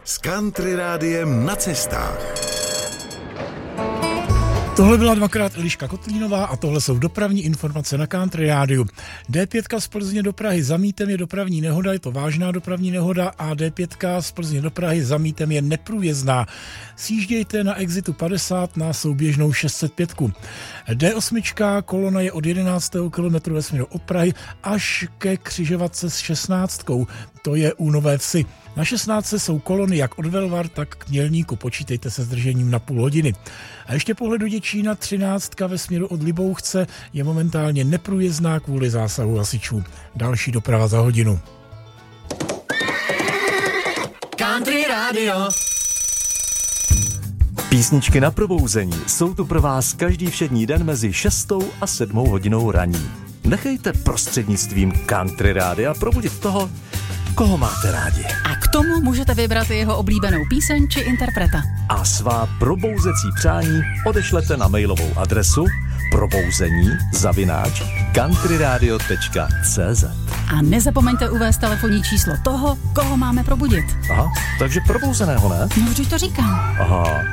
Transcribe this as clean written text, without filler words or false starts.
s Country Rádiem na cestách. Tohle byla dvakrát Eliška Kotlínová a tohle jsou dopravní informace na Country Rádiu. D5 z Plzně do Prahy za Mítem je dopravní nehoda, je to vážná dopravní nehoda a D5 z Plzně do Prahy za Mítem je neprůjezdná. Sjíždějte na exitu 50 na souběžnou 605. D8 kolona je od 11. kilometru ve směru od Prahy až ke křižovatce s 16. To je u Nové Vsi. Na 16 jsou kolony jak od Velvar, tak k Mělníku. Počítejte se zdržením na půl hodiny. A ještě pohled do Děčína 13 ve směru od Libouchce je momentálně neprůjezdná kvůli zásahu hasičů. Další doprava za hodinu. Country Radio. Písničky na probouzení jsou tu pro vás každý všední den mezi 6 a 7 hodinou raní. Nechejte prostřednictvím Country Rádia probudit toho, koho máte rádi. A k tomu můžete vybrat jeho oblíbenou píseň či interpreta. A svá probouzecí přání odešlete na mailovou adresu probouzení@countryradio.cz. A nezapomeňte uvést telefonní číslo toho, koho máme probudit. Aha, takže probouzeného, ne? No, vždyť to říkám. Aha,